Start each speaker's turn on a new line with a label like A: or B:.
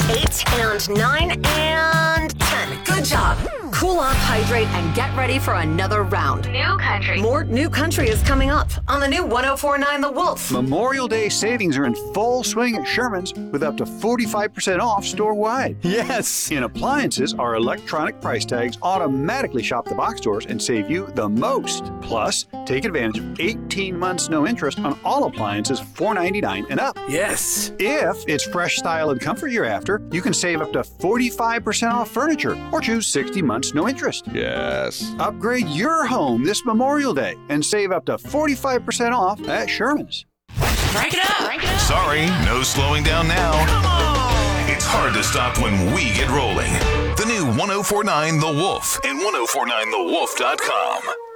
A: 8 and 9 and 10. Good job. Cool off, hydrate, and get ready for another round.
B: New country.
A: More New Country is coming up on the new 104.9 The Wolf.
C: Memorial Day savings are in full swing at Sherman's with up to 45% off store-wide.
D: Yes!
C: In appliances, our electronic price tags automatically shop the box stores and save you the most. Plus, take advantage of 18 months no interest on all appliances $4.99 and up.
D: Yes!
C: If it's fresh style and comfort you're after, you can save up to 45% off furniture or choose 60 months no interest.
D: Yes!
C: Upgrade your home this Memorial Day and save up to 45% off at Sherman's.
B: Crank it up. Crank it up.
E: Sorry, no slowing down now.
B: Come on.
E: It's hard to stop when we get rolling. The new 104.9 The Wolf and 1049thewolf.com.